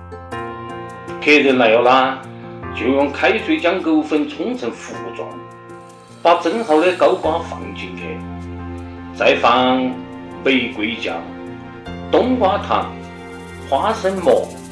客人来了啦，就用开水将藕粉冲成糊状，把蒸好的高瓜放进去，再放玫瑰酱、冬瓜糖、花生末、